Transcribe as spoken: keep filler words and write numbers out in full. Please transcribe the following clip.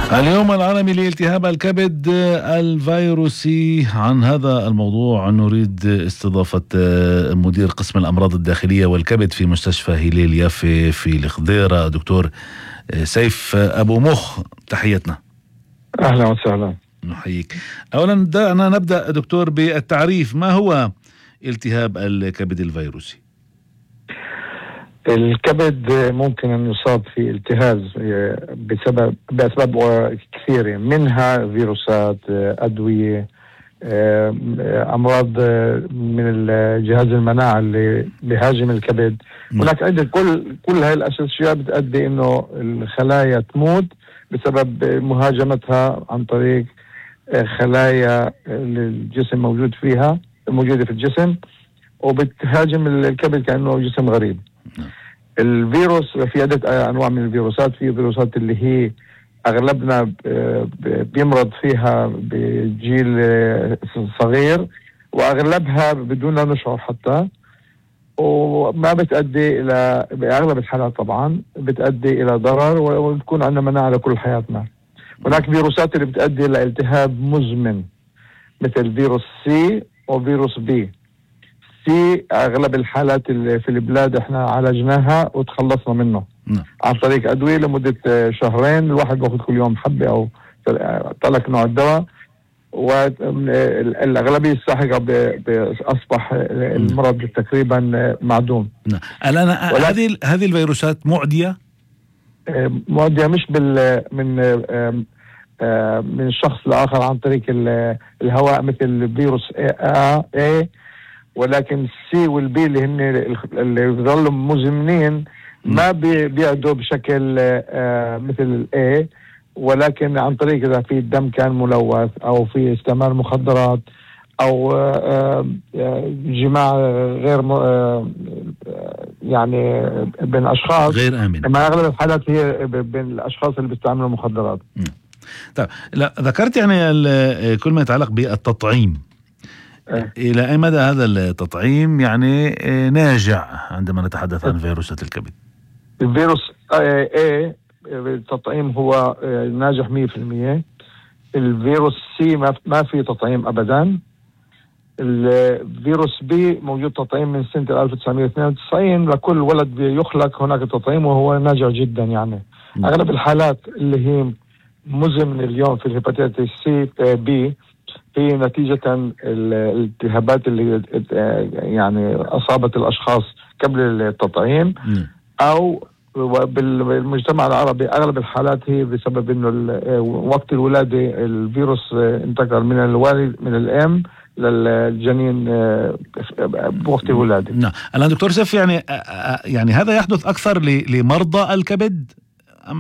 اليوم العالمي لالتهاب الكبد الفيروسي. عن هذا الموضوع نريد استضافة مدير قسم الأمراض الداخلية والكبد في مستشفى هلال يافا في الخضيرة، دكتور سيف أبو مخ. تحياتنا. أهلا وسهلا. نحييك. أولا دعنا نبدأ دكتور بالتعريف، ما هو التهاب الكبد الفيروسي؟ الكبد ممكن أن يصاب في التهاب بسبب بأسباب كثيرة، منها فيروسات، أدوية، أمراض من الجهاز المناعة اللي بيهاجم الكبد. هناك عدة كل كل هاي الأشياء بتؤدي إنه الخلايا تموت بسبب مهاجمتها عن طريق خلايا الجسم موجود فيها موجودة في الجسم، وبتهاجم الكبد كأنه جسم غريب. الفيروس في عدة أنواع من الفيروسات. في فيروسات اللي هي أغلبنا بيمرض فيها بجيل صغير، وأغلبها بدون لا نشعر حتى، وما بتؤدي إلى بأغلب الحالات طبعا بتؤدي إلى ضرر، وتكون عندنا مناعة لكل حياتنا. هناك فيروسات اللي بتؤدي إلى التهاب مزمن مثل فيروس سي وفيروس بي. في أغلب الحالات اللي في البلاد احنا عالجناها وتخلصنا منه م. عن طريق أدوية لمدة شهرين. الواحد باخذ كل يوم حبة أو طلق نوع الدواء، والأغلبية الساحقة أصبح المرض تقريبا معدوم. الآن هذه هذه الفيروسات معدية معدية مش بال من من الشخص لآخر عن طريق الهواء مثل فيروس A, A ولكن السي والبي اللي هن اللي بيظلوا مزمنين ما بيعدوا بشكل آه مثل الاي، ولكن عن طريق اذا في الدم كان ملوث او في استعمال مخدرات او آه آه جماع غير آه يعني بين اشخاص غير امن. ما اغلب الحالات هي بين الاشخاص اللي بيستعملوا مخدرات. طيب لا ذكرت يعني كل ما يتعلق بالتطعيم، إلى أي مدى هذا التطعيم يعني ناجع عندما نتحدث عن فيروسات الكبد؟ الفيروس A التطعيم هو ناجح مية في المية. الفيروس سي ما في تطعيم أبدا. الفيروس بي موجود تطعيم من سنة ألف وتسعمية واثنين وتسعين، لكل ولد يخلق هناك تطعيم وهو ناجح جدا. يعني م. أغلب الحالات اللي هي مزمنة اليوم في الهيباتيتس سي بي هي نتيجة الالتهابات اللي يعني أصابت الأشخاص قبل التطعيم م. أو بالمجتمع العربي أغلب الحالات هي بسبب إنه وقت الولادة الفيروس انتقل من الوالد من الأم للجنين بوقت الولادة. نعم. الآن دكتور سيف، يعني يعني هذا يحدث أكثر لمرضى الكبد